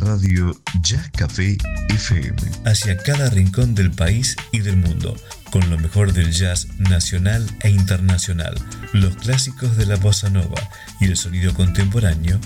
radio Jazz Café FM. Hacia cada rincón del país y del mundo, con lo mejor del jazz nacional e internacional, los clásicos de la bossa nova y el sonido contemporáneo